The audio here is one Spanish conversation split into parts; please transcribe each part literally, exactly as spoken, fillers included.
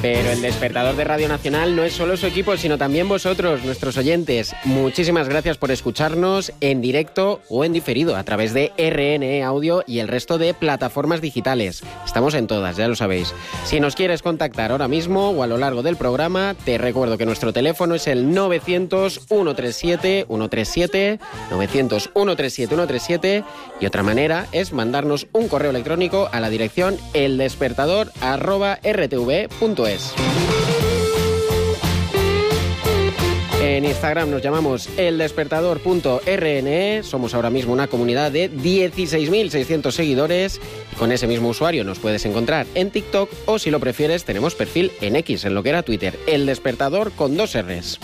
Pero el despertador de Radio Nacional no es solo su equipo, sino también vosotros, nuestros oyentes. Muchísimas gracias por escucharnos en directo o en diferido a través de R N E Audio y el resto de plataformas digitales. Estamos en todas, ya lo sabéis. Si nos quieres contactar ahora mismo o a lo largo del programa, te recuerdo que nuestro teléfono es el novecientos, ciento treinta y siete, ciento treinta y siete, novecientos, ciento treinta y siete, ciento treinta y siete, y otra manera es mandarnos un correo electrónico a la dirección eldespertador arroba r t v punto es. En Instagram nos llamamos eldespertador punto r n e, somos ahora mismo una comunidad de dieciséis mil seiscientos seguidores y con ese mismo usuario nos puedes encontrar en TikTok o, si lo prefieres, tenemos perfil en X, en lo que era Twitter, El Despertador con dos R's.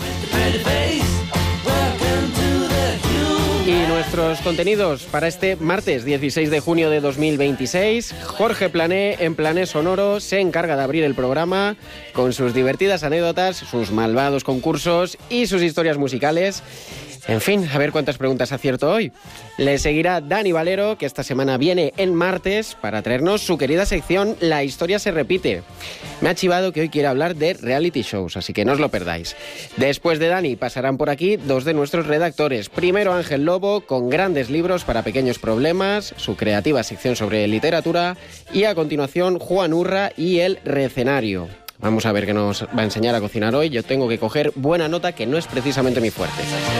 Y nuestros contenidos para este martes dieciséis de junio de dos mil veintiséis. Jorge Plané, en Plané Sonoro, se encarga de abrir el programa con sus divertidas anécdotas, sus malvados concursos y sus historias musicales. En fin, a ver cuántas preguntas acierto hoy. Le seguirá Dani Valero, que esta semana viene en martes para traernos su querida sección La Historia se repite. Me ha chivado que hoy quiere hablar de reality shows, así que no os lo perdáis. Después de Dani pasarán por aquí dos de nuestros redactores. Primero Ángel Lobo, con grandes libros para pequeños problemas, su creativa sección sobre literatura, y a continuación Juan Urra y el Recenario. Vamos a ver qué nos va a enseñar a cocinar hoy. Yo tengo que coger buena nota, que no es precisamente mi fuerte.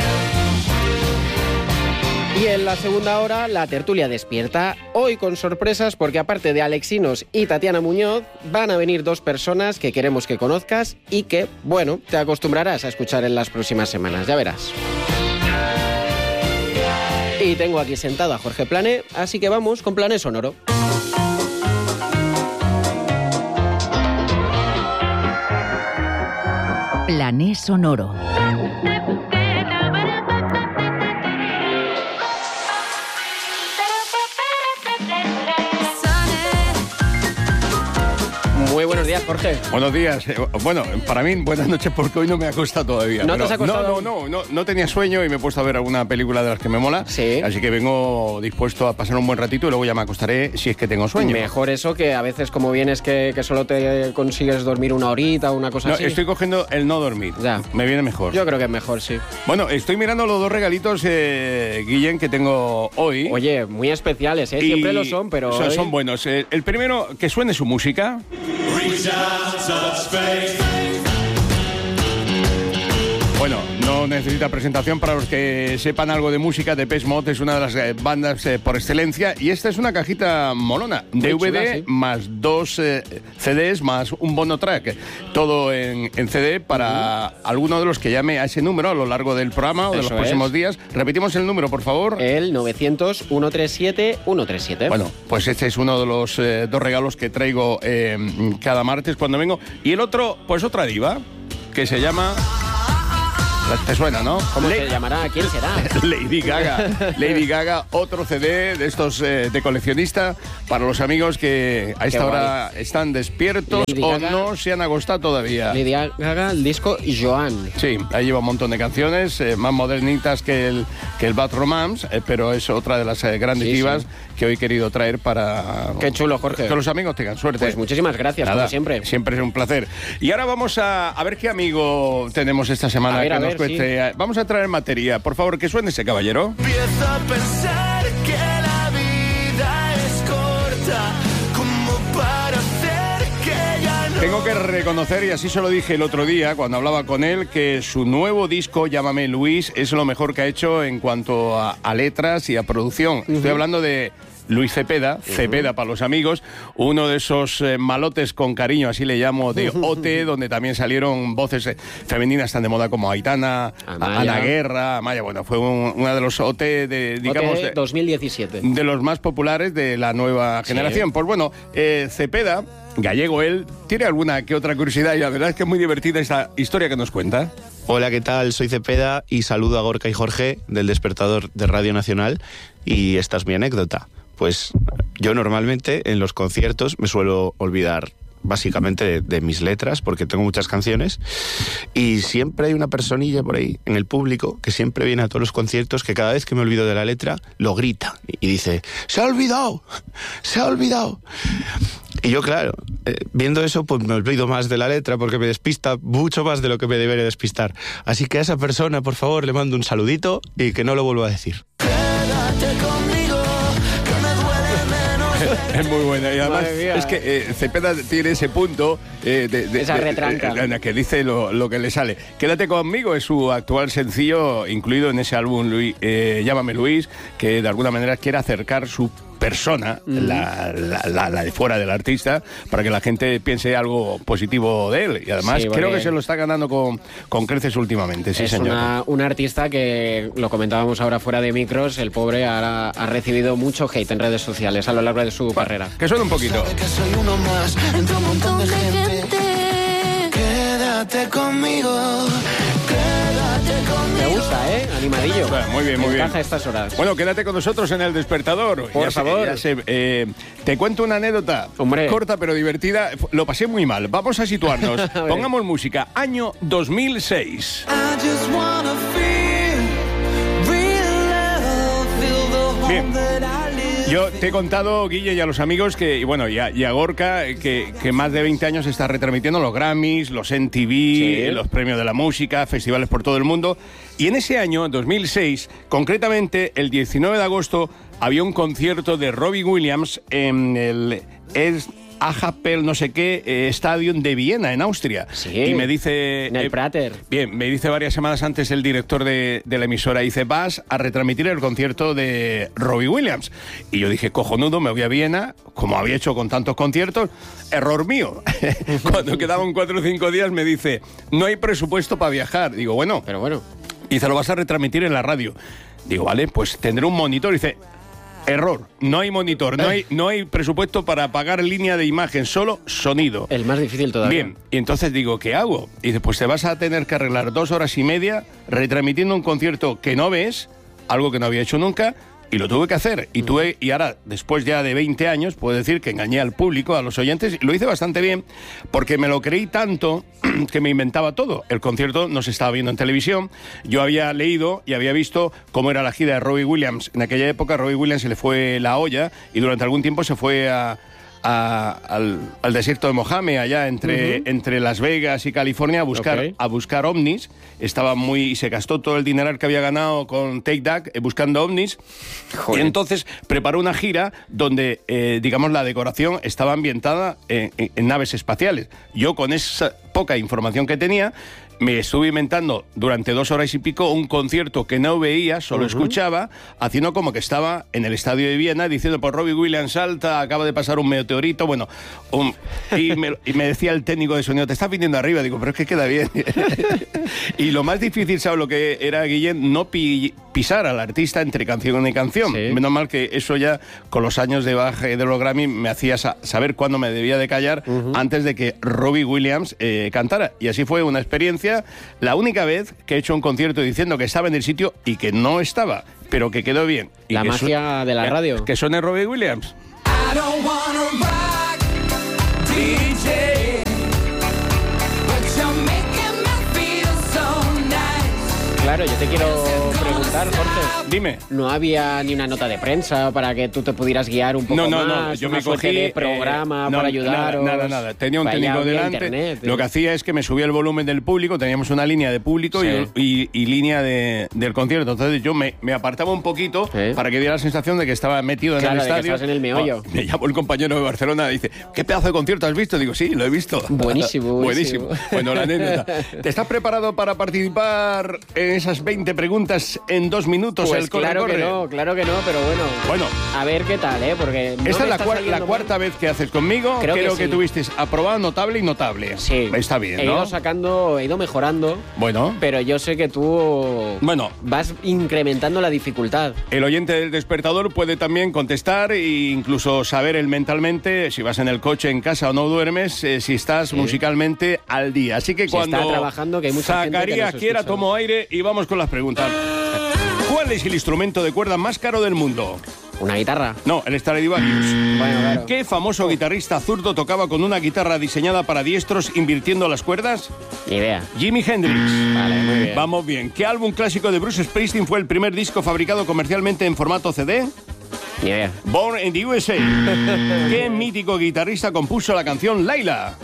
Y en la segunda hora, la tertulia despierta, hoy con sorpresas, porque aparte de Alexinos y Tatiana Muñoz, van a venir dos personas que queremos que conozcas y que, bueno, te acostumbrarás a escuchar en las próximas semanas, ya verás. Y tengo aquí sentado a Jorge Plané, así que vamos con Plané Sonoro. Plané Sonoro. Muy buenos días, Jorge. Buenos días. Bueno, para mí, buenas noches, porque hoy no me ha acostado todavía. ¿No pero te has acostado? No, no, no, no, no tenía sueño y me he puesto a ver alguna película de las que me mola. Sí. Así que vengo dispuesto a pasar un buen ratito y luego ya me acostaré si es que tengo sueño. Mejor eso que a veces, como vienes, que, que solo te consigues dormir una horita o una cosa No, así. estoy cogiendo el no dormir. Ya. Me viene mejor. Yo creo que es mejor, sí. Bueno, estoy mirando los dos regalitos, eh, Guillén, que tengo hoy. Oye, muy especiales, ¿eh? Y Siempre lo son, pero Son, hoy... son buenos. Eh, el primero, que suene su música. Bueno, no necesita presentación para los que sepan algo de música. Depeche Mode es una de las eh, bandas eh, por excelencia. Y esta es una cajita molona. D V D chula, sí. más dos eh, C Ds más un bono track. Todo en, en C D para uh-huh. alguno de los que llame a ese número a lo largo del programa o de Eso los próximos es. días. Repetimos el número, por favor. El novecientos, ciento treinta y siete, ciento treinta y siete. Bueno, pues este es uno de los eh, dos regalos que traigo eh, cada martes cuando vengo. Y el otro, pues otra diva, que se llama... Te suena, ¿no? ¿Cómo Le- se llamará? ¿Quién será? Lady Gaga. Lady Gaga, otro C D de estos eh, de coleccionista para los amigos que a esta Qué hora están despiertos Lady o Gaga. no se han acostado todavía. Lady Gaga, el disco Joan. Sí, ahí lleva un montón de canciones, eh, más modernitas que el, que el Bad Romance, eh, pero es otra de las eh, grandes Sí, divas sí. que hoy he querido traer para... Qué chulo, Jorge. Que los amigos tengan suerte. Pues muchísimas gracias, Nada, como siempre. Siempre es un placer. Y ahora vamos a, a ver qué amigo tenemos esta semana A ver, que a nos ver, cuente. Vamos a traer materia. Por favor, que suene ese caballero. Empiezo a pensar que la vida es corta, como para hacer que ya no... Tengo que reconocer, y así se lo dije el otro día cuando hablaba con él, que su nuevo disco, Llámame Luis, es lo mejor que ha hecho en cuanto a, a letras y a producción. Uh-huh. Estoy hablando de Luis Cepeda, uh-huh. Cepeda para los amigos, uno de esos eh, malotes con cariño, así le llamo, de O T, donde también salieron voces eh, femeninas tan de moda como Aitana, Amaya. Ana Guerra, Amaya, bueno, fue un, una de los O T, de, digamos, O T de, dos mil diecisiete. de los más populares de la nueva Sí. generación. Pues bueno, eh, Cepeda, gallego él, tiene alguna que otra curiosidad y la verdad es que es muy divertida esta historia que nos cuenta. Hola, ¿qué tal? Soy Cepeda y saludo a Gorka y Jorge del Despertador de Radio Nacional y esta es mi anécdota. Pues yo normalmente en los conciertos me suelo olvidar básicamente de, de mis letras, porque tengo muchas canciones, y siempre hay una personilla por ahí en el público que siempre viene a todos los conciertos, que cada vez que me olvido de la letra lo grita y dice: ¡se ha olvidado! ¡se ha olvidado! Y yo, claro, eh, viendo eso, pues me olvido más de la letra, porque me despista mucho más de lo que me debería despistar. Así que a esa persona, por favor, le mando un saludito y que no lo vuelva a decir. Quédate conmigo, que me duele menos. Es muy buena. Y además Madre es que eh, Cepeda tiene ese punto eh, de, de, Esa de- retranca. de- en la que dice lo, lo que le sale. Quédate conmigo es su actual sencillo, incluido en ese álbum Luis, eh, Llámame Luis, que de alguna manera quiere acercar su persona, la, la, la, la de fuera del artista, para que la gente piense algo positivo de él. Y además Sí, creo porque que se lo está ganando con, con creces últimamente. Sí, es señor. una, un artista que, lo comentábamos ahora fuera de micros, el pobre ha, ha recibido mucho hate en redes sociales a lo largo de su carrera. Que suene un poquito. Sabe que soy uno más entre un montón de gente. Quédate conmigo, quédate conmigo. Me gusta, ¿eh? Animadillo. Bueno, muy bien, muy bien. Encaja a estas horas. Bueno, quédate con nosotros en El Despertador. Por Ya sé, favor. ya sé, eh, te cuento una anécdota Hombre. corta pero divertida. Lo pasé muy mal. Vamos a situarnos. A ver. Pongamos música. Año dos mil seis. I just wanna feel real love, feel the home Bien. that I live. Yo te he contado, Guille, y a los amigos, que, y bueno, y a, y a Gorka, que, que más de veinte años está retransmitiendo los Grammys, los M T V, Sí. los premios de la música, festivales por todo el mundo. Y en ese año, dos mil seis, concretamente el diecinueve de agosto, había un concierto de Robbie Williams en el es Ajapel, no sé qué, eh, Stadium de Viena, en Austria. Sí. Y me dice... En el eh, Prater. Bien, me dice varias semanas antes el director de, de la emisora, dice, vas a retransmitir el concierto de Robbie Williams. Y yo dije, cojonudo, me voy a Viena, como había hecho con tantos conciertos. Error mío. Cuando quedaban cuatro o cinco días me dice, no hay presupuesto para viajar. Digo, bueno, Pero bueno, dice, lo vas a retransmitir en la radio. Digo, vale, pues tendré un monitor. Dice, error, no hay monitor, no hay, no hay presupuesto para pagar línea de imagen, solo sonido. el más difícil todavía. Bien, y entonces digo, ¿qué hago? Y dice, pues te vas a tener que arreglar dos horas y media retransmitiendo un concierto que no ves, algo que no había hecho nunca, y lo tuve que hacer. Y tuve, y ahora, después ya de veinte años, puedo decir que engañé al público, a los oyentes, y lo hice bastante bien, porque me lo creí tanto que me inventaba todo. El concierto no se estaba viendo en televisión, yo había leído y había visto cómo era la gira de Robbie Williams. En aquella época a Robbie Williams se le fue la olla y durante algún tiempo se fue a... A, al, al desierto de Mojave, allá entre, uh-huh. entre Las Vegas y California, a buscar, Okay. a buscar ovnis. Estaba muy... y se gastó todo el dineral que había ganado con Take That eh, buscando ovnis. Joder. Y entonces preparó una gira donde, eh, digamos, la decoración estaba ambientada en, en, en naves espaciales. Yo, con esa poca información que tenía, me estuve inventando durante dos horas y pico un concierto que no veía, solo uh-huh. escuchaba, haciendo como que estaba en el estadio de Viena, diciendo, pues Robbie Williams salta, acaba de pasar un meteorito, bueno, un, y, me, y me decía el técnico de sonido, te estás viniendo arriba, digo, pero es que queda bien. Y lo más difícil, ¿sabes lo que era, Guillén? No pi, pisar al artista entre canción y canción. Sí. Menos mal que eso ya, con los años de baja de los Grammy, me hacía sa saber cuándo me debía de callar uh-huh. antes de que Robbie Williams eh, cantara. Y así fue una experiencia. La única vez que he hecho un concierto diciendo que estaba en el sitio y que no estaba, pero que quedó bien. Y la que magia de la radio. Que suene Robbie Williams. I don't wanna rock, D J, but you're making me feel so nice. Claro, yo te quiero preguntar, Jorge. Dime. ¿No había ni una nota de prensa para que tú te pudieras guiar un poco no, no, más? No, yo una me cogí... suerte de programa eh, no, para ayudar. Nada, nada, nada. Tenía un técnico delante. Internet, lo que hacía es que me subía el volumen del público, teníamos una línea de público sí. y, y, y línea de, del concierto. Entonces yo me, me apartaba un poquito sí. para que diera la sensación de que estaba metido claro, en el de estadio. Que estás en el meollo. Oh, me llamó el compañero de Barcelona y dice, ¿qué pedazo de concierto has visto? Digo, sí, lo he visto. Buenísimo, buenísimo. buenísimo. Bueno, la anécdota. ¿Te estás preparado para participar en esas veinte preguntas en dos minutos? Pues el corre, claro corre. que no, claro que no, pero bueno. Bueno. A ver qué tal, ¿eh? Porque no esta es la, cuar la mal. cuarta vez que haces conmigo. Creo, Creo que, que sí. tuviste aprobado, notable y notable. Sí. Está bien, He ¿no? ido sacando, he ido mejorando. Bueno. Pero yo sé que tú bueno. vas incrementando la dificultad. El oyente del Despertador puede también contestar e incluso saber él mentalmente, si vas en el coche, en casa o no duermes, eh, si estás sí. musicalmente al día. Así que si cuando está trabajando, que hay mucha Zacarías gente que quiera, tomo aire y vamos con las preguntas. ¿Cuál es el instrumento de cuerda más caro del mundo? ¿Una guitarra? No, el Stradivarius. Bueno, claro. ¿Qué famoso guitarrista zurdo tocaba con una guitarra diseñada para diestros invirtiendo las cuerdas? Ni idea. Jimi Hendrix. Vale, muy bien. Vamos bien. ¿Qué álbum clásico de Bruce Springsteen fue el primer disco fabricado comercialmente en formato C D? Ni idea. Born in the U S A. ¿Qué mítico guitarrista compuso la canción Laila?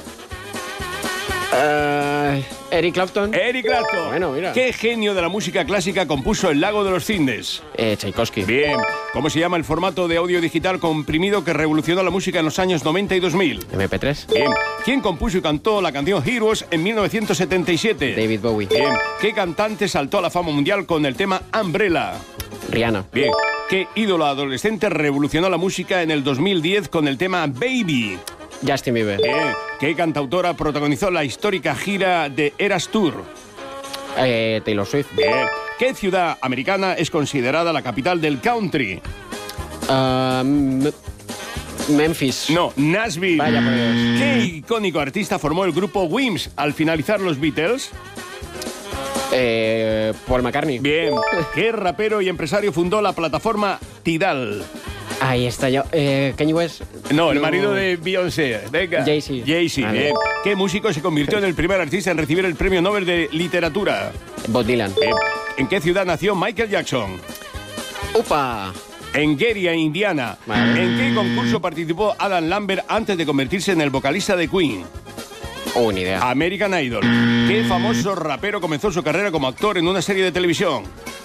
Uh, Eric Clapton. Eric Clapton. Bueno, mira. ¿Qué genio de la música clásica compuso El lago de los cisnes? Eh, Tchaikovsky. Bien. ¿Cómo se llama el formato de audio digital comprimido que revolucionó la música en los años noventa y dos mil? eme pe tres. Bien. ¿Quién compuso y cantó la canción Heroes en mil novecientos setenta y siete? David Bowie. Bien. ¿Qué cantante saltó a la fama mundial con el tema Umbrella? Rihanna. Bien. ¿Qué ídolo adolescente revolucionó la música en el dos mil diez con el tema Baby? Justin Bieber. Bien. ¿Qué cantautora protagonizó la histórica gira de Eras Tour? Eh, Taylor Swift. Bien. ¿Qué ciudad americana es considerada la capital del country? Uh, M- Memphis. No, Nashville. Vaya por Dios. ¿Qué icónico artista formó el grupo Wings al finalizar los Beatles? Eh, Paul McCartney. Bien. ¿Qué rapero y empresario fundó la plataforma Tidal? Ahí está yo. Eh, Kanye West. No, el marido de Beyoncé. Venga. Jay-Z. Jay-Z, Vale. bien. ¿Qué músico se convirtió en el primer artista en recibir el premio Nobel de Literatura? Bob Dylan. Bien. ¿En qué ciudad nació Michael Jackson? ¡Upa! En Gary, Indiana. Vale. ¿En qué concurso participó Adam Lambert antes de convertirse en el vocalista de Queen? Oh, ni idea. American Idol. ¿Qué famoso rapero comenzó su carrera como actor en una serie de televisión?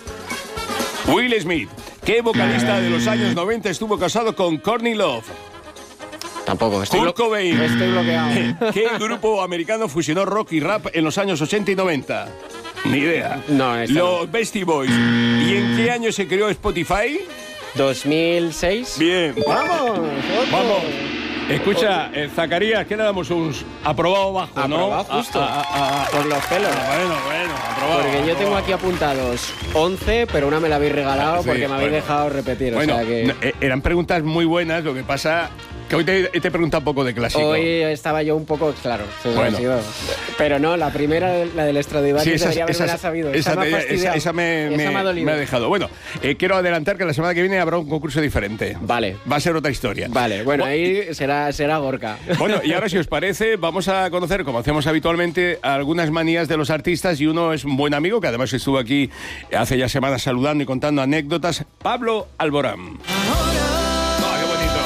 Will Smith. ¿Qué vocalista de los años noventa estuvo casado con Courtney Love? Tampoco. Estoy, Kurt blo- Cobain. estoy bloqueado. ¿Qué grupo americano fusionó rock y rap en los años ochenta y noventa? Ni idea. No, esta Los Beastie Boys. ¿Y en qué año se creó Spotify? dos mil seis. Bien. ¡Vamos! otro. Vamos. Escucha, eh, Zacarías, ¿qué le damos? Un aprobado bajo, ¿no? Aprobado justo. Ah, ah, ah, Por los pelos. ah, bueno, bueno, aprobado. Porque yo tengo aprobado. aquí apuntados once, pero una me la habéis regalado Sí, porque me habéis bueno. dejado repetir. Bueno, o sea que no, eh, eran preguntas muy buenas, lo que pasa que hoy te, te he preguntado un poco de clásico. hoy estaba yo un poco, claro, se me ha Bueno. sido. Pero no, la primera, la del Stradivarius, Sí, esa, debería haberme esa- la sabido. esa Esa, me ha te- fastidiado. esa- esa me, Esa me- me ha dolido. me ha dejado. Bueno, eh, quiero adelantar que la semana que viene habrá un concurso diferente. Vale. Va a ser otra historia. Vale, bueno, Bu- ahí será, será Gorka. Bueno, y ahora si os parece, vamos a conocer, como hacemos habitualmente, algunas manías de los artistas y uno es un buen amigo, que además estuvo aquí hace ya semanas saludando y contando anécdotas, Pablo Alborán. Ah, qué bonito.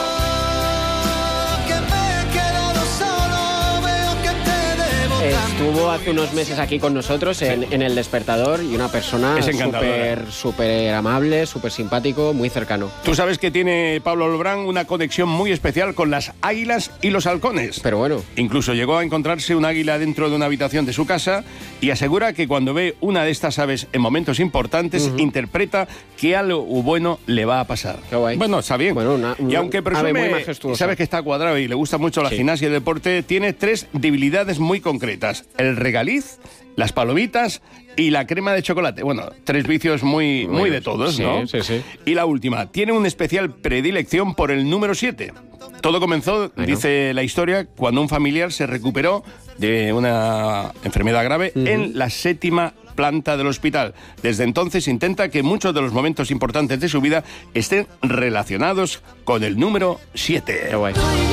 Que me he quedado solo, veo que te debo tanto. Estuvo hace unos meses aquí con nosotros en, en El Despertador y una persona Es encantadora. súper súper amable, súper simpático, muy cercano. Tú sabes que tiene Pablo Alborán una conexión muy especial con las águilas y los halcones. Pero bueno, Incluso llegó a encontrarse un águila dentro de una habitación de su casa y asegura que cuando ve una de estas aves en momentos importantes, interpreta que algo bueno le va a pasar. Qué guay. Bueno, está bien. Bueno, una- y una aunque ave presume, muy majestuosa. sabes que está cuadrado y le gusta mucho la Sí. gimnasia y el deporte, tiene tres debilidades muy concretas. El regaliz, las palomitas y la crema de chocolate. Bueno, tres vicios muy, muy Bueno, de todos, sí, ¿no? sí, sí. Y la última, tiene una especial predilección por el número siete. Todo comenzó, Bueno. dice la historia, cuando un familiar se recuperó de una enfermedad grave en la séptima planta del hospital. Desde entonces intenta que muchos de los momentos importantes de su vida estén relacionados con el número siete. qué guay.